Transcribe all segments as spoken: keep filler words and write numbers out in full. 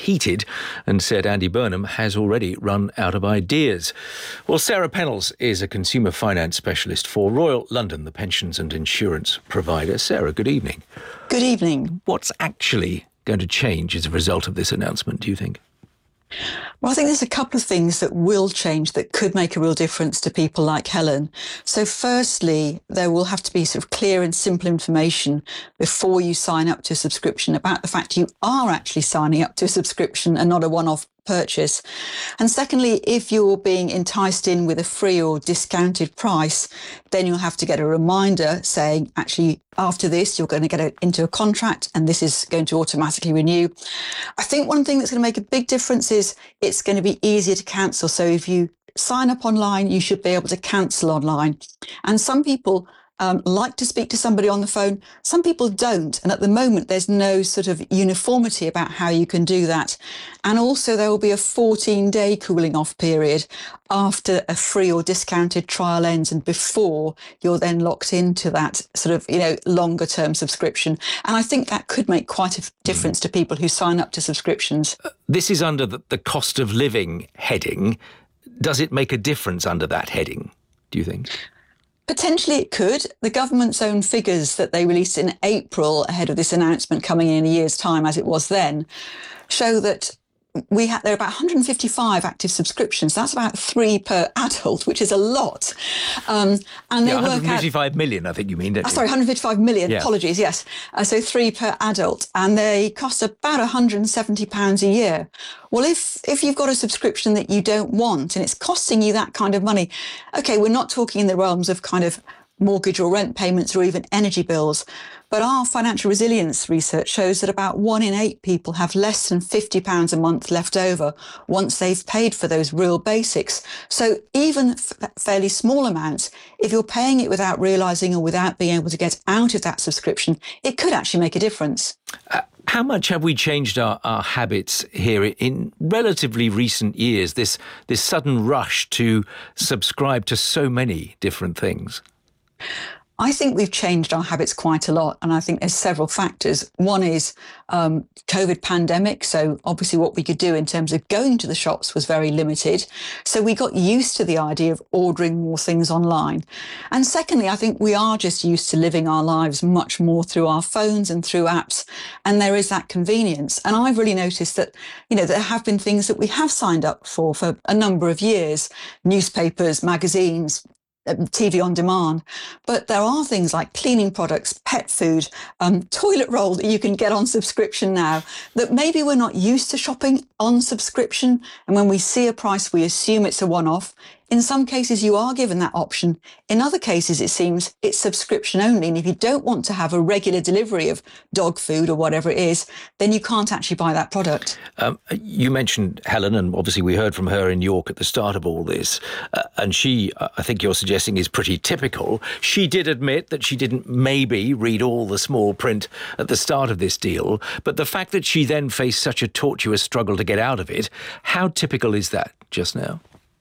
heated and said Andy Burnham has already run out of ideas. Well, Sarah Pennells is a consumer finance specialist for Royal London, the pensions and insurance provider. Sarah, good evening. Good evening. What's actually going to change as a result of this announcement, do you think? Well, I think there's a couple of things that will change that could make a real difference to people like Helen. So firstly, there will have to be sort of clear and simple information before you sign up to a subscription about the fact you are actually signing up to a subscription and not a one-off purchase. And secondly, if you're being enticed in with a free or discounted price, then you'll have to get a reminder saying, actually, after this, you're going to get a, into a contract and this is going to automatically renew. I think one thing that's going to make a big difference is it's going to be easier to cancel. So if you sign up online, you should be able to cancel online. And some people Um, like to speak to somebody on the phone. Some people don't. And at the moment, there's no sort of uniformity about how you can do that. And also there will be a fourteen day cooling off period after a free or discounted trial ends and before you're then locked into that sort of, you know, longer term subscription. And I think that could make quite a difference to people who sign up to subscriptions. Uh, this is under the, the cost of living heading. Does it make a difference under that heading, do you think? Potentially it could. The government's own figures that they released in April ahead of this announcement coming in a year's time, as it was then, show that we had, there are about one hundred fifty-five active subscriptions. That's about three per adult, which is a lot. Um, and they yeah, work one hundred fifty-five out, million, I think you mean. Don't oh, you? Sorry, one hundred fifty-five million, yeah. Apologies, yes. Uh, so three per adult. And they cost about one hundred seventy pounds a year. Well, if, if you've got a subscription that you don't want and it's costing you that kind of money, OK, we're not talking in the realms of kind of mortgage or rent payments or even energy bills. But our financial resilience research shows that about one in eight people have less than fifty pounds a month left over once they've paid for those real basics. So even f- fairly small amounts, if you're paying it without realising or without being able to get out of that subscription, it could actually make a difference. Uh, how much have we changed our, our habits here in relatively recent years, this, this sudden rush to subscribe to so many different things? I think we've changed our habits quite a lot, and I think there's several factors. One is um, COVID pandemic, so obviously what we could do in terms of going to the shops was very limited. So we got used to the idea of ordering more things online. And secondly, I think we are just used to living our lives much more through our phones and through apps, and there is that convenience. And I've really noticed that, you know, there have been things that we have signed up for for a number of years, newspapers, magazines, T V on demand. But there are things like cleaning products, pet food, um, toilet roll that you can get on subscription now that maybe we're not used to shopping on subscription. And when we see a price, we assume it's a one-off. In some cases, you are given that option. In other cases, it seems it's subscription only. And if you don't want to have a regular delivery of dog food or whatever it is, then you can't actually buy that product. Um, you mentioned Helen, and obviously we heard from her in York at the start of all this. Uh, and she, I think you're suggesting, is pretty typical. She did admit that she didn't maybe read all the small print at the start of this deal. But the fact that she then faced such a tortuous struggle to get out of it, how typical is that just now?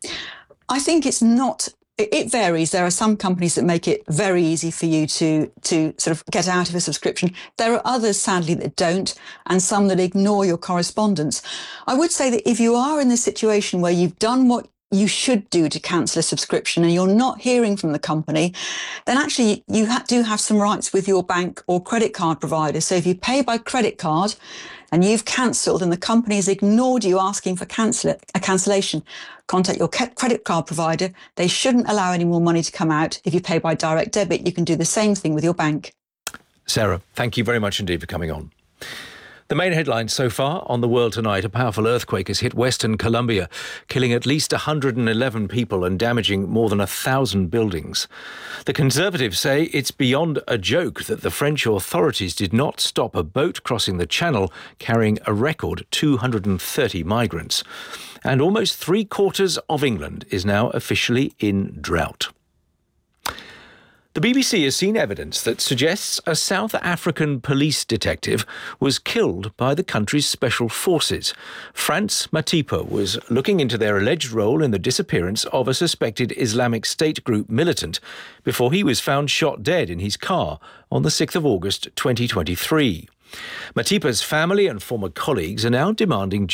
I think it's not, it varies. There are some companies that make it very easy for you to, to sort of get out of a subscription. There are others, sadly, that don't, and some that ignore your correspondence. I would say that if you are in the situation where you've done what you should do to cancel a subscription and you're not hearing from the company, then actually you ha- do have some rights with your bank or credit card provider. So if you pay by credit card and you've cancelled and the company has ignored you asking for cancel- a cancellation, contact your ca- credit card provider. They shouldn't allow any more money to come out. If you pay by direct debit, you can do the same thing with your bank. Sarah, thank you very much indeed for coming on. The main headlines so far on The World Tonight: a powerful earthquake has hit Western Colombia, killing at least one hundred eleven people and damaging more than a thousand buildings. The Conservatives say it's beyond a joke that the French authorities did not stop a boat crossing the Channel carrying a record two hundred thirty migrants. And almost three quarters of England is now officially in drought. The B B C has seen evidence that suggests a South African police detective was killed by the country's special forces. Frans Matipa was looking into their alleged role in the disappearance of a suspected Islamic State group militant before he was found shot dead in his car on the sixth of August twenty twenty-three. Matipa's family and former colleagues are now demanding